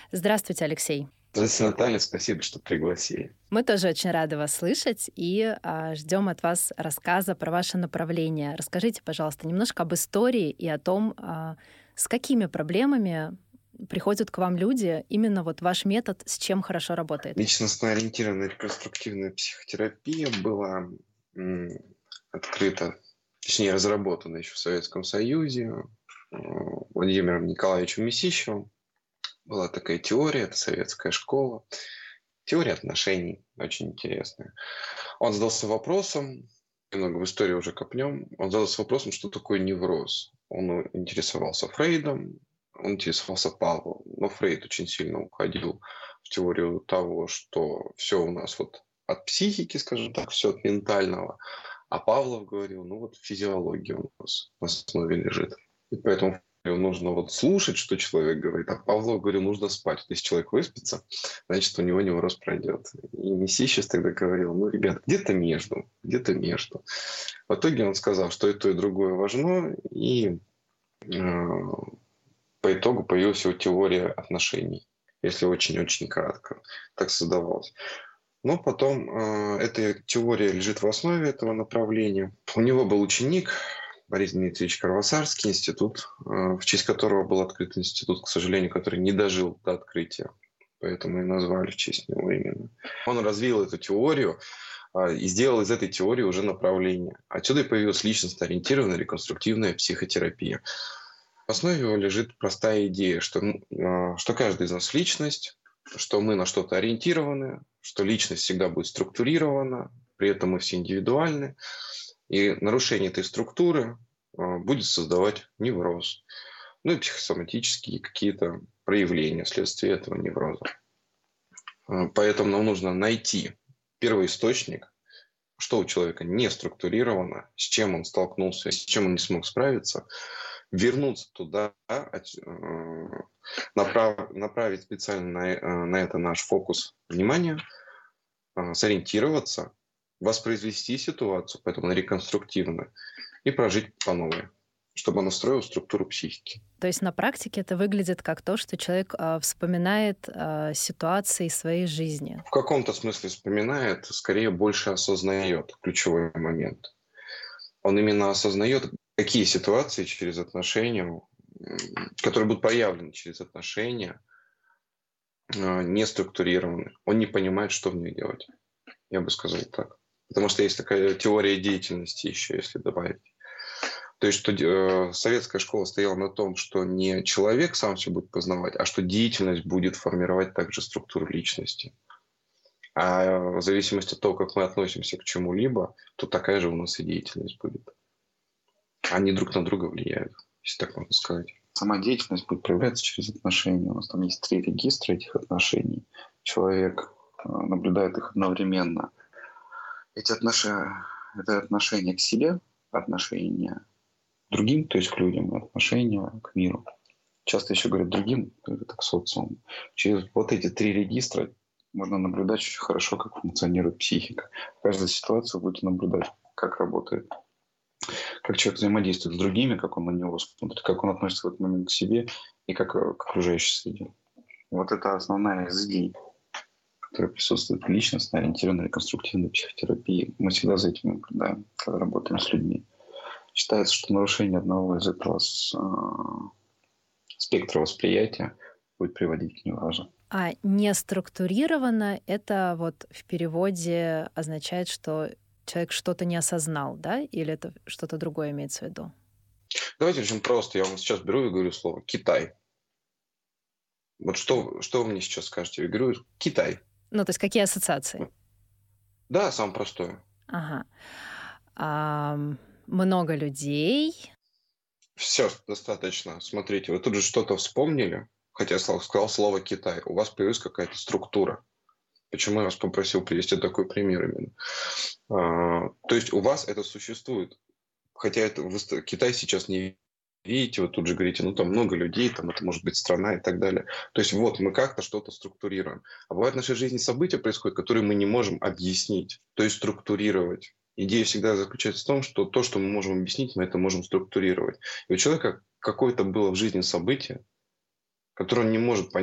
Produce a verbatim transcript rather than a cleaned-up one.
Здравствуйте, Алексей. Здравствуйте, Наталья, спасибо, что пригласили. Мы тоже очень рады вас слышать и а, ждем от вас рассказа про ваше направление. Расскажите, пожалуйста, немножко об истории и о том, а, с какими проблемами приходят к вам люди. Именно вот ваш метод с чем хорошо работает. Личностно-ориентированная реконструктивная психотерапия была м, открыта, точнее, разработана еще в Советском Союзе э, Владимиром Николаевичем Месищевым. Была такая теория, это советская школа. Теория отношений, очень интересная. Он задался вопросом, немного в историю уже копнем, он задался вопросом, что такое невроз. Он интересовался Фрейдом, он интересовался Павлом, но Фрейд очень сильно уходил в теорию того, что все у нас вот от психики, скажем так, все от ментального, а Павлов говорил, ну вот физиология у нас в основе лежит. И поэтому нужно вот слушать, что человек говорит, а Павлов говорил, нужно спать. Если человек выспится, значит, у него невроз пройдет. И Месищев тогда говорил, ну, ребят, где-то между, где-то между. В итоге он сказал, что и то, и другое важно, и э, по итогу появилась его теория отношений, если очень-очень кратко. Так создавалось. Но потом э, эта теория лежит в основе этого направления. У него был ученик Борис Дмитриевич Кровосарский, институт, э, в честь которого был открыт институт, к сожалению, который не дожил до открытия. Поэтому и назвали в честь него именно. Он развил эту теорию э, и сделал из этой теории уже направление. Отсюда и появилась личностно-ориентированная реконструктивная психотерапия. В основе его лежит простая идея, что, э, что каждый из нас личность, что мы на что-то ориентированы, что личность всегда будет структурирована, при этом мы все индивидуальны. И нарушение этой структуры э, будет создавать невроз. Ну и психосоматические какие-то проявления вследствие этого невроза. Э, поэтому нам нужно найти первоисточник, что у человека не структурировано, с чем он столкнулся, с чем он не смог справиться, вернуться туда, направ, направить специально на, на это наш фокус внимания, сориентироваться, воспроизвести ситуацию, поэтому она реконструктивна, и прожить по новой, чтобы она строила структуру психики. То есть на практике это выглядит как то, что человек э, вспоминает э, ситуации своей жизни. В каком-то смысле вспоминает, скорее больше осознает ключевой момент. Он именно осознает, какие ситуации через отношения, которые будут проявлены через отношения, не структурированы. Он не понимает, что в них делать. Я бы сказал так. Потому что есть такая теория деятельности еще, если добавить. То есть, что э, советская школа стояла на том, что не человек сам все будет познавать, а что деятельность будет формировать также структуру личности. А в зависимости от того, как мы относимся к чему-либо, то такая же у нас и деятельность будет. Они друг на друга влияют, если так можно сказать. Сама деятельность будет проявляться через отношения. У нас там есть три регистра этих отношений. Человек наблюдает их одновременно. Эти отношения, это отношение к себе, отношение к другим, то есть к людям, и отношение к миру. Часто еще говорят другим, это к социуму. Через вот эти три регистра можно наблюдать очень хорошо, как функционирует психика. В каждой ситуации вы будете наблюдать, как работает, как человек взаимодействует с другими, как он на него смотрит, как он относится в этот момент к себе и как к окружающей среде. Вот это основная из идей, которая присутствует в личностно-ориентированной реконструктивной психотерапии. Мы всегда за этим наблюдаем, когда работаем с людьми. Считается, что нарушение одного из этого с, э, спектра восприятия будет приводить к неврозу. А неструктурированно — это вот в переводе означает, что человек что-то не осознал, да? Или это что-то другое имеется в виду? Давайте очень просто. Я вам сейчас беру и говорю слово «Китай». Вот что, что вы мне сейчас скажете? Я говорю «Китай». Ну, то есть какие ассоциации? Да, самое простое. Ага. А, много людей. Все, достаточно. Смотрите, вы тут же что-то вспомнили, хотя я сказал слово «Китай». У вас появилась какая-то структура. Почему я вас попросил привести такой пример именно? А, то есть у вас это существует. Хотя это вы, Китай сейчас не видите, вы тут же говорите, ну там много людей, там это может быть страна и так далее. То есть вот мы как-то что-то структурируем. А бывают в нашей жизни события происходят, которые мы не можем объяснить, то есть структурировать. Идея всегда заключается в том, что то, что мы можем объяснить, мы это можем структурировать. И у человека какое-то было в жизни событие, которое он не может понять,